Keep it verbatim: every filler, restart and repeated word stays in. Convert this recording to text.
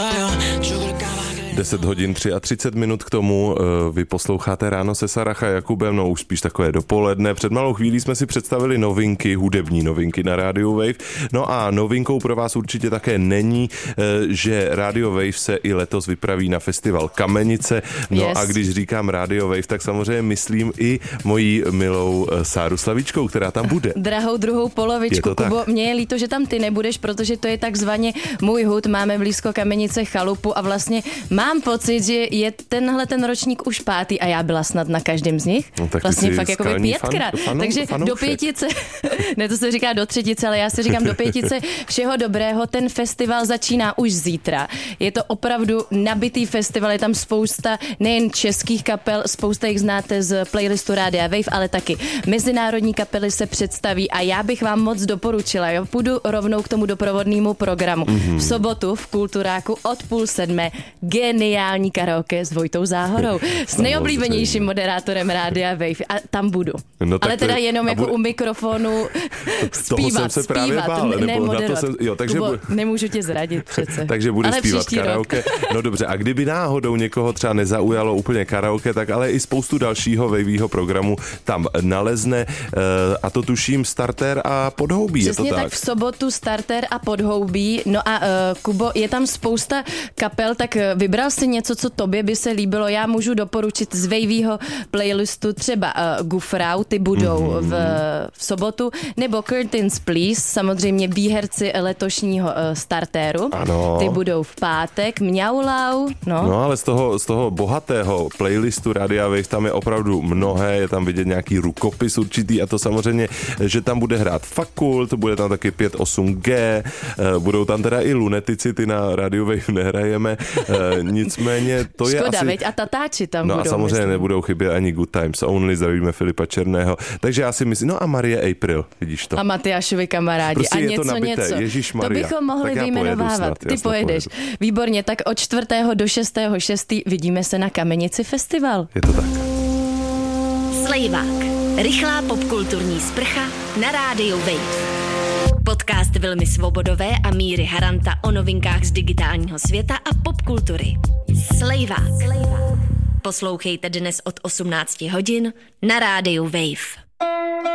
deset hodin třicet tři minut k tomu. Vy posloucháte Ráno se Sarach a Jakubem, no už spíš takové dopoledne. Před malou chvílí jsme si představili novinky, hudební novinky na Radio Wave. No a novinkou pro vás určitě také není, že Radio Wave se i letos vypraví na festival Kamenice. No yes. A když říkám Radio Wave, tak samozřejmě myslím i mojí milou Sáru Slavíčkou, která tam bude. Drahou druhou polovičku. Kubo, mně je líto, že tam ty nebudeš, protože to je takzvaně můj hud. Máme blízko Kamenice chalupu a vlastně mám pocit, že je tenhle ten ročník už pátý a já byla snad na každém z nich. No, vlastně fakt jako pětkrát. Fan, Takže fanoušek. Do pětice, ne to se říká do třetice, ale já si říkám do pětice všeho dobrého. Ten festival začíná už zítra. Je to opravdu nabitý festival, je tam spousta nejen českých kapel, spousta jich znáte z playlistu Rádia Wave, ale taky mezinárodní kapely se představí a já bych vám moc doporučila, jo, půjdu rovnou k tomu doprovodnému programu. Mm-hmm. V sobotu v Kulturáku od půl sedmé geniální karaoke s Vojtou Záhorou, s nejoblíbenějším moderátorem Rádia Wave a tam budu. No, ale teda je, jenom jako bude... u mikrofonu zpívat, se zpívat, bál, ne, nebo moderovat. Jsem, jo, takže Kubo, bude... nemůžu tě zradit přece. Takže bude ale zpívat karaoke. Rok. No dobře, a kdyby náhodou někoho třeba nezaujalo úplně karaoke, tak ale i spoustu dalšího waveyho programu tam nalezne a to tuším Starter a Podhoubí. Přesně je to tak? tak v sobotu Starter a Podhoubí. No a uh, Kubo, je tam spousta kapel, tak vybral si něco, co tobě by se líbilo. Já můžu doporučit z waveyho playlistu třeba uh, Gufrau, ty budou mm-hmm. v, v sobotu, nebo Curtains Please, samozřejmě výherci letošního uh, Starteru. Ano. Ty budou v pátek. Mňaulau, no. No ale z toho, z toho bohatého playlistu Radia Wave tam je opravdu mnohé, je tam vidět nějaký rukopis určitý a to samozřejmě, že tam bude hrát Fakult, bude tam taky pět osm G, budou tam teda i Lunetici, ty na Radio Wave nehrajeme, nicméně to je Škoda, asi... veď a Tatáči tam no budou. No a samozřejmě myslím. Nebudou chybět ani Good Times Only, zdravíme Filipa Černého, takže já si myslím, no a Marie April, vidíš to. A Matyášovi kamarádi. Prostě a je něco, to nabité. něco. Ježišmarja. To bychom mohli vyjmenovávat. Ty pojedeš. Pojedu. Výborně, tak od čtvrtého do šestého šestého vidíme se na Kamenici festival. Je to tak. Slejvák. Rychlá popkulturní sprcha na rádiu Wave. Podcast Vilmy Svobodové a Míry Haranta o novinkách z digitálního světa a popkultury. Slejvák. Poslouchejte dnes od osmnácti hodin na rádiu Wave.